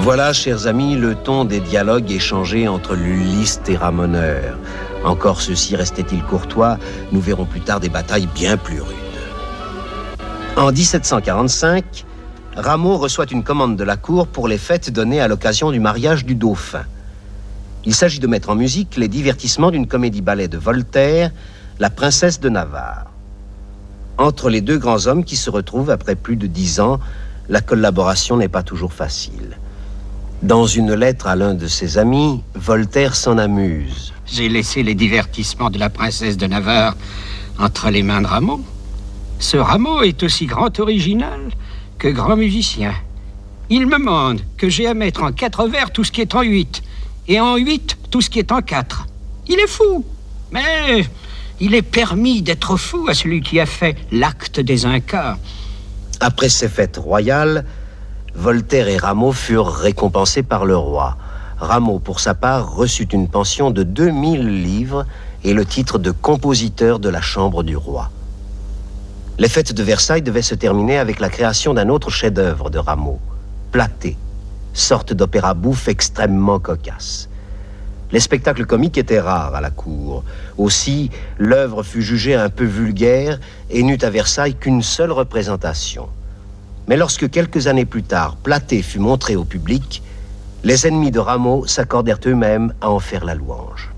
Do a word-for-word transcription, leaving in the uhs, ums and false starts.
Voilà, chers amis, le ton des dialogues échangés entre l'Ulysse et Ramoneur. Encore ceux-ci restaient-ils courtois, nous verrons plus tard des batailles bien plus rudes. En dix-sept cent quarante-cinq, Rameau reçoit une commande de la cour pour les fêtes données à l'occasion du mariage du dauphin. Il s'agit de mettre en musique les divertissements d'une comédie-ballet de Voltaire, La Princesse de Navarre. Entre les deux grands hommes qui se retrouvent après plus de dix ans, la collaboration n'est pas toujours facile. Dans une lettre à l'un de ses amis, Voltaire s'en amuse. J'ai laissé les divertissements de la princesse de Navarre entre les mains de Rameau. Ce Rameau est aussi grand original que grand musicien. Il me demande que j'ai à mettre en quatre vers tout ce qui est en huit, et en huit tout ce qui est en quatre. Il est fou, mais il est permis d'être fou à celui qui a fait l'acte des Incas. Après ces fêtes royales, Voltaire et Rameau furent récompensés par le roi. Rameau, pour sa part, reçut une pension de deux mille livres et le titre de compositeur de la chambre du roi. Les fêtes de Versailles devaient se terminer avec la création d'un autre chef-d'œuvre de Rameau, Platée, sorte d'opéra bouffe extrêmement cocasse. Les spectacles comiques étaient rares à la cour. Aussi, l'œuvre fut jugée un peu vulgaire et n'eut à Versailles qu'une seule représentation. Mais lorsque, quelques années plus tard, Platée fut montré au public, les ennemis de Rameau s'accordèrent eux-mêmes à en faire la louange.